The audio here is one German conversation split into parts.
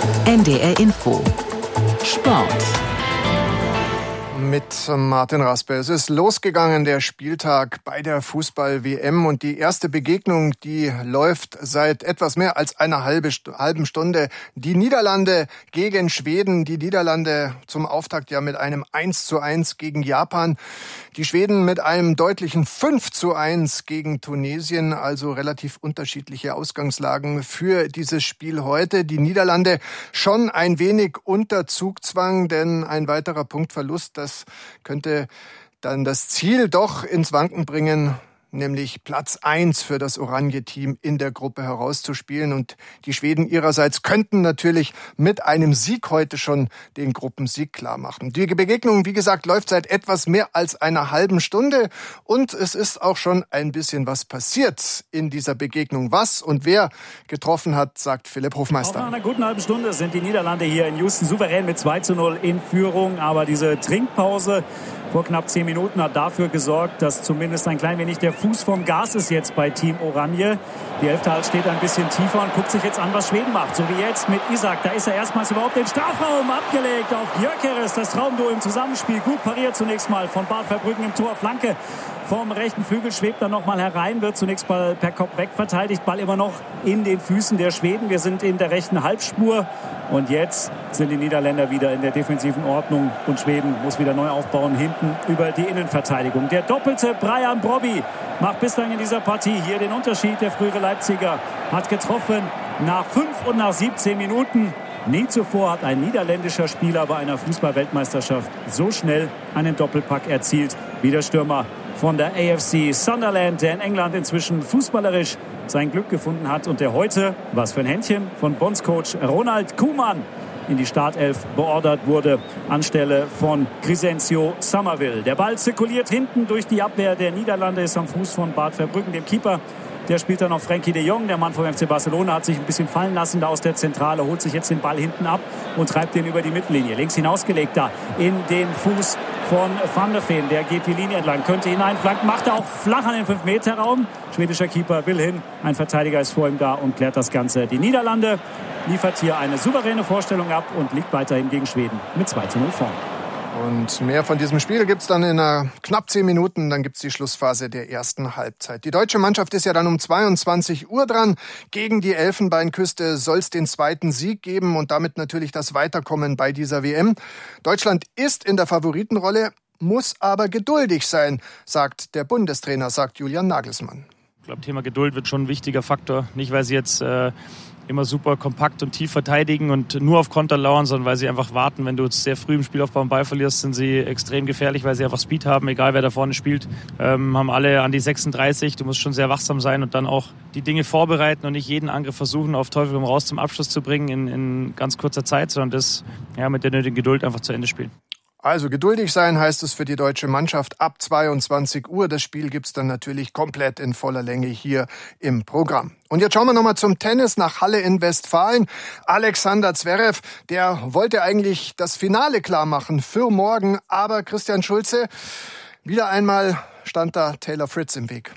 NDR Info Sport mit Martin Raspe. Es ist losgegangen, der Spieltag bei der Fußball-WM, und die erste Begegnung, die läuft seit etwas mehr als einer halben Stunde. Die Niederlande gegen Schweden. Die Niederlande zum Auftakt ja mit einem 1:1 gegen Japan. Die Schweden mit einem deutlichen 5:1 gegen Tunesien. Also relativ unterschiedliche Ausgangslagen für dieses Spiel heute. Die Niederlande schon ein wenig unter Zugzwang, denn ein weiterer Punktverlust, das könnte dann das Ziel doch ins Wanken bringen, nämlich Platz 1 für das Oranje-Team in der Gruppe herauszuspielen. Und die Schweden ihrerseits könnten natürlich mit einem Sieg heute schon den Gruppensieg klar machen. Die Begegnung, wie gesagt, läuft seit etwas mehr als einer halben Stunde. Und es ist auch schon ein bisschen was passiert in dieser Begegnung. Was und wer getroffen hat, sagt Philipp Hofmeister. Nach einer guten halben Stunde sind die Niederlande hier in Houston souverän mit 2:0 in Führung. Aber diese Trinkpause vor knapp 10 Minuten hat dafür gesorgt, dass zumindest ein klein wenig der Fuß vom Gas ist jetzt bei Team Oranje. Die Hälfte halt steht ein bisschen tiefer und guckt sich jetzt an, was Schweden macht. So wie jetzt mit Isak. Da ist er erstmals überhaupt den Strafraum abgelegt auf Gyökeres. Das Traumduo im Zusammenspiel. Gut pariert zunächst mal von Bad Verbruggen im Tor. Flanke vom rechten Flügel, schwebt dann nochmal herein, wird zunächst mal per Kopf wegverteidigt. Ball immer noch in den Füßen der Schweden. Wir sind in der rechten Halbspur. Und jetzt sind die Niederländer wieder in der defensiven Ordnung. Und Schweden muss wieder neu aufbauen, hinten über die Innenverteidigung. Der doppelte Brian Brobby macht bislang in dieser Partie hier den Unterschied. Der frühere Leipziger hat getroffen nach 5 und nach 17 Minuten. Nie zuvor hat ein niederländischer Spieler bei einer Fußball-Weltmeisterschaft so schnell einen Doppelpack erzielt wie der Stürmer von der AFC Sunderland, der in England inzwischen fußballerisch sein Glück gefunden hat und der heute, was für ein Händchen, von Bondscoach Ronald Koeman in die Startelf beordert wurde, anstelle von Crescencio Summerville. Der Ball zirkuliert hinten durch die Abwehr der Niederlande, ist am Fuß von Bad Verbruggen, dem Keeper. Der spielt dann noch Frenkie de Jong, der Mann vom FC Barcelona, hat sich ein bisschen fallen lassen da aus der Zentrale, holt sich jetzt den Ball hinten ab und treibt den über die Mittellinie. Links hinausgelegt da in den Fuß von Van der Veen. Der geht die Linie entlang, könnte hineinflanken, macht er auch flach an den 5-Meter-Raum. Schwedischer Keeper will hin, ein Verteidiger ist vor ihm da und klärt das Ganze. Die Niederlande liefert hier eine souveräne Vorstellung ab und liegt weiterhin gegen Schweden mit 2:0 vorn. Und mehr von diesem Spiel gibt's dann in knapp 10 Minuten. Dann gibt's die Schlussphase der ersten Halbzeit. Die deutsche Mannschaft ist ja dann um 22 Uhr dran. Gegen die Elfenbeinküste soll's den zweiten Sieg geben und damit natürlich das Weiterkommen bei dieser WM. Deutschland ist in der Favoritenrolle, muss aber geduldig sein, sagt der Bundestrainer, sagt Julian Nagelsmann. Ich glaube, Thema Geduld wird schon ein wichtiger Faktor. Nicht, weil sie jetzt immer super kompakt und tief verteidigen und nur auf Konter lauern, sondern weil sie einfach warten. Wenn du jetzt sehr früh im Spielaufbau einen Ball verlierst, sind sie extrem gefährlich, weil sie einfach Speed haben, egal wer da vorne spielt. Haben alle an die 36. Du musst schon sehr wachsam sein und dann auch die Dinge vorbereiten und nicht jeden Angriff versuchen, auf Teufel komm raus zum Abschluss zu bringen in ganz kurzer Zeit, sondern das mit der nötigen Geduld einfach zu Ende spielen. Also geduldig sein heißt es für die deutsche Mannschaft ab 22 Uhr. Das Spiel gibt's dann natürlich komplett in voller Länge hier im Programm. Und jetzt schauen wir nochmal zum Tennis nach Halle in Westfalen. Alexander Zverev, der wollte eigentlich das Finale klar machen für morgen. Aber Christian Schulze, wieder einmal stand da Taylor Fritz im Weg.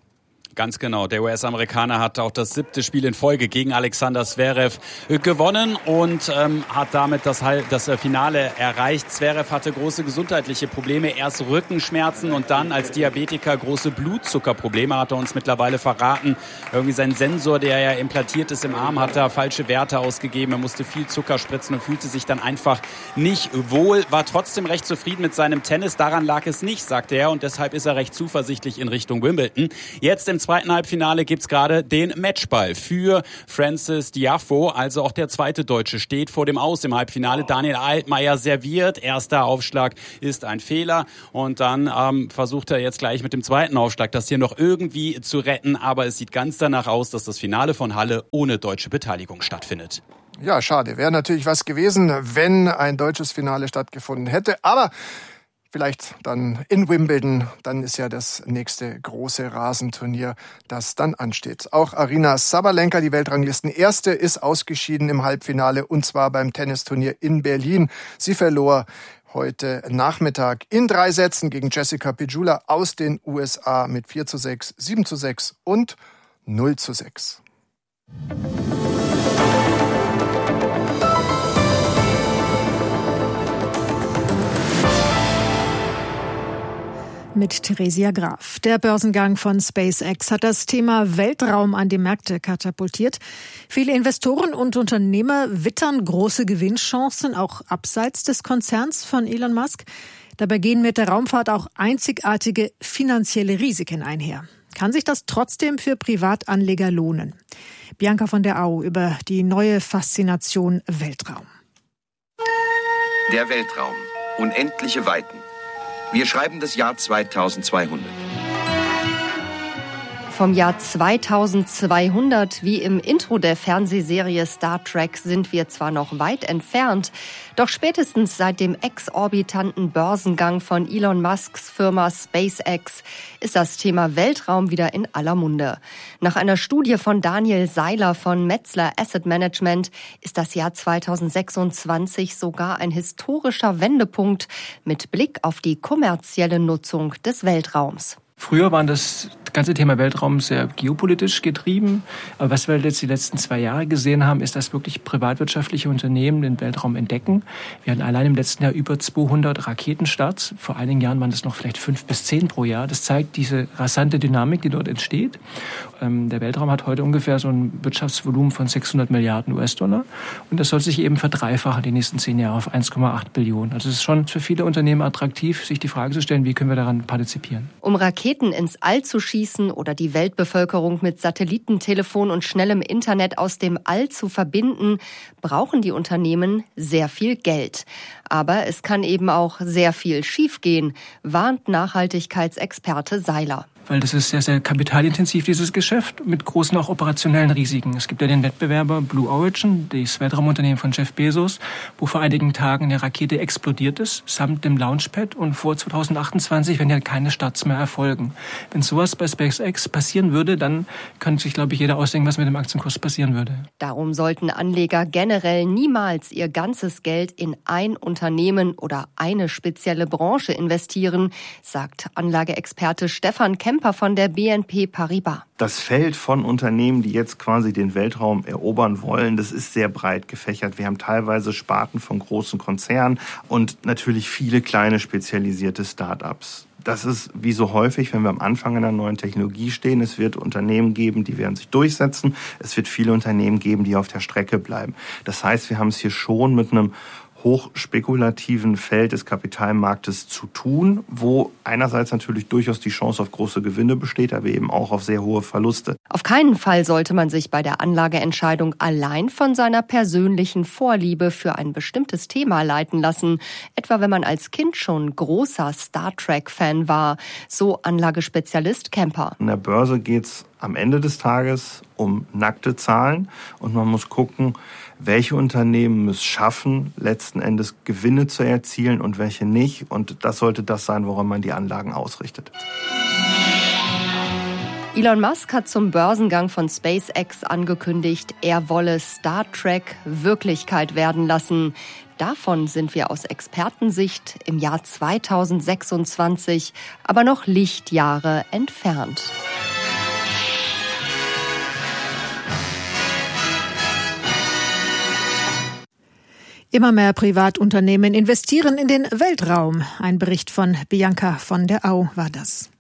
Ganz genau. Der US-Amerikaner hat auch das 7. Spiel in Folge gegen Alexander Zverev gewonnen und hat damit das Finale erreicht. Zverev hatte große gesundheitliche Probleme. Erst Rückenschmerzen und dann als Diabetiker große Blutzuckerprobleme, hat er uns mittlerweile verraten. Irgendwie sein Sensor, der ja implantiert ist im Arm, hat da falsche Werte ausgegeben. Er musste viel Zucker spritzen und fühlte sich dann einfach nicht wohl. War trotzdem recht zufrieden mit seinem Tennis. Daran lag es nicht, sagte er. Und deshalb ist er recht zuversichtlich in Richtung Wimbledon. Jetzt im zweiten Halbfinale gibt's gerade den Matchball für Frances Tiafoe, also auch der zweite Deutsche steht vor dem Aus im Halbfinale. Daniel Altmaier serviert, erster Aufschlag ist ein Fehler und dann versucht er jetzt gleich mit dem zweiten Aufschlag das hier noch irgendwie zu retten, aber es sieht ganz danach aus, dass das Finale von Halle ohne deutsche Beteiligung stattfindet. Ja, schade. Wäre natürlich was gewesen, wenn ein deutsches Finale stattgefunden hätte, aber vielleicht dann in Wimbledon, dann ist ja das nächste große Rasenturnier, das dann ansteht. Auch Aryna Sabalenka, die Weltranglisten-Erste, ist ausgeschieden im Halbfinale und zwar beim Tennisturnier in Berlin. Sie verlor heute Nachmittag in 3 Sätzen gegen Jessica Pegula aus den USA mit 4:6, 7:6 und 0:6. mit Theresia Graf. Der Börsengang von SpaceX hat das Thema Weltraum an die Märkte katapultiert. Viele Investoren und Unternehmer wittern große Gewinnchancen, auch abseits des Konzerns von Elon Musk. Dabei gehen mit der Raumfahrt auch einzigartige finanzielle Risiken einher. Kann sich das trotzdem für Privatanleger lohnen? Bianca von der Au über die neue Faszination Weltraum. Der Weltraum. Unendliche Weiten. Wir schreiben das Jahr 2200. Vom Jahr 2200, wie im Intro der Fernsehserie Star Trek, sind wir zwar noch weit entfernt, doch spätestens seit dem exorbitanten Börsengang von Elon Musks Firma SpaceX ist das Thema Weltraum wieder in aller Munde. Nach einer Studie von Daniel Seiler von Metzler Asset Management ist das Jahr 2026 sogar ein historischer Wendepunkt mit Blick auf die kommerzielle Nutzung des Weltraums. Früher war das ganze Thema Weltraum sehr geopolitisch getrieben. Aber was wir jetzt die letzten 2 Jahre gesehen haben, ist, dass wirklich privatwirtschaftliche Unternehmen den Weltraum entdecken. Wir hatten allein im letzten Jahr über 200 Raketenstarts. Vor einigen Jahren waren das noch vielleicht 5 bis 10 pro Jahr. Das zeigt diese rasante Dynamik, die dort entsteht. Der Weltraum hat heute ungefähr so ein Wirtschaftsvolumen von 600 Milliarden US-Dollar. Und das soll sich eben verdreifachen die nächsten 10 Jahre auf 1,8 Billionen. Also es ist schon für viele Unternehmen attraktiv, sich die Frage zu stellen, wie können wir daran partizipieren. Um Raketen ins All zu schießen oder die Weltbevölkerung mit Satellitentelefon und schnellem Internet aus dem All zu verbinden, brauchen die Unternehmen sehr viel Geld. Aber es kann eben auch sehr viel schiefgehen, warnt Nachhaltigkeitsexperte Seiler. Weil das ist sehr, sehr kapitalintensiv, dieses Geschäft, mit großen auch operationellen Risiken. Es gibt ja den Wettbewerber Blue Origin, das Weltraumunternehmen von Jeff Bezos, wo vor einigen Tagen eine Rakete explodiert ist, samt dem Launchpad, und vor 2028 werden ja keine Starts mehr erfolgen. Wenn sowas bei SpaceX passieren würde, dann könnte sich, glaube ich, jeder ausdenken, was mit dem Aktienkurs passieren würde. Darum sollten Anleger generell niemals ihr ganzes Geld in ein Unternehmen oder eine spezielle Branche investieren, sagt Anlageexperte Stefan Kemper von der BNP Paribas. Das Feld von Unternehmen, die jetzt quasi den Weltraum erobern wollen, das ist sehr breit gefächert. Wir haben teilweise Sparten von großen Konzernen und natürlich viele kleine spezialisierte Start-ups. Das ist wie so häufig, wenn wir am Anfang einer neuen Technologie stehen. Es wird Unternehmen geben, die werden sich durchsetzen. Es wird viele Unternehmen geben, die auf der Strecke bleiben. Das heißt, wir haben es hier schon mit einem hochspekulativen Feld des Kapitalmarktes zu tun, wo einerseits natürlich durchaus die Chance auf große Gewinne besteht, aber eben auch auf sehr hohe Verluste. Auf keinen Fall sollte man sich bei der Anlageentscheidung allein von seiner persönlichen Vorliebe für ein bestimmtes Thema leiten lassen, etwa wenn man als Kind schon großer Star Trek-Fan war, so Anlagespezialist Kemper. In der Börse geht's am Ende des Tages um nackte Zahlen und man muss gucken, welche Unternehmen es schaffen, letzten Endes Gewinne zu erzielen und welche nicht. Und das sollte das sein, woran man die Anlagen ausrichtet. Elon Musk hat zum Börsengang von SpaceX angekündigt, er wolle Star Trek Wirklichkeit werden lassen. Davon sind wir aus Expertensicht im Jahr 2026 aber noch Lichtjahre entfernt. Immer mehr Privatunternehmen investieren in den Weltraum. Ein Bericht von Bianca von der Au war das.